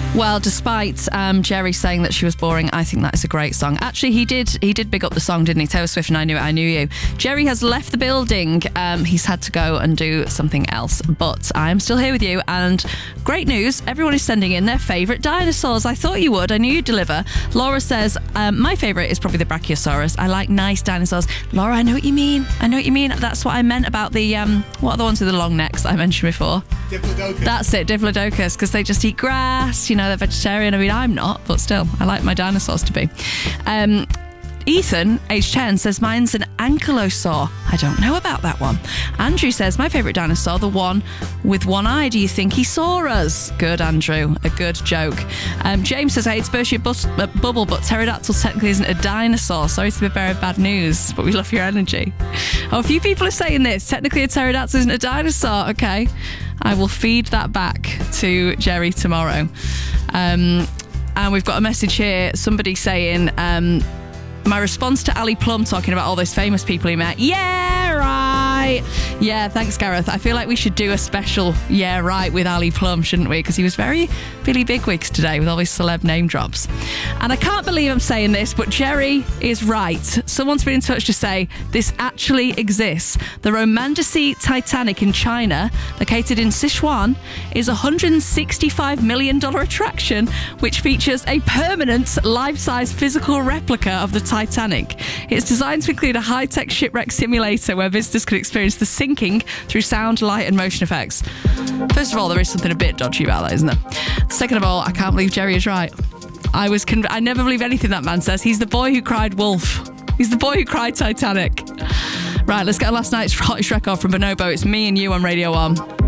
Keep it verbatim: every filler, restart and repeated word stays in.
Well, despite um, Jerry saying that she was boring, I think that is a great song. Actually, he did he did big up the song, didn't he? Taylor Swift and I Knew It, I Knew You. Jerry has left the building. Um, he's had to go and do something else. But I am still here with you. And great news, everyone is sending in their favourite dinosaurs. I thought you would. I knew you'd deliver. Laura says, um, my favourite is probably the Brachiosaurus. I like nice dinosaurs. Laura, I know what you mean. I know what you mean. That's what I meant about the, um, what are the ones with the long necks that I mentioned before? Diplodocus. That's it, Diplodocus, because they just eat grass. You know, they're vegetarian. I mean, I'm not, but still, I like my dinosaurs to be. Um, Ethan, age ten, says mine's an ankylosaur. I don't know about that one. Andrew says, my favourite dinosaur, the one with one eye. Do you think he saw us? Good, Andrew. A good joke. Um, James says, I hate to burst your bus- uh, bubble, but pterodactyl technically isn't a dinosaur. Sorry to be a bearer of bad news, but we love your energy. Oh, a few people are saying this. Technically, a pterodactyl isn't a dinosaur. Okay. I will feed that back to Jerry tomorrow. Um, and we've got a message here. Somebody saying, um, my response to Ali Plum talking about all those famous people he met. Yeah, right. Yeah, thanks, Gareth. I feel like we should do a special Yeah, right with Ali Plum, shouldn't we? Because he was very Billy Bigwigs today with all these celeb name drops. And I can't believe I'm saying this, but Jerry is right. Someone's been in touch to say this actually exists. The Romandasi Titanic in China, located in Sichuan, is a one hundred sixty-five million dollars attraction, which features a permanent life-size physical replica of the Titanic. It's designed to include a high-tech shipwreck simulator where visitors could experience the sinking through sound, light and motion effects. First of all, there is something a bit dodgy about that, isn't there? Second of all, I can't believe Jerry is right. I was conv- I never believe anything that man says. He's the boy who cried wolf. He's the boy who cried Titanic. Right, let's get last night's hottest record from Bonobo. It's Me and You on Radio one.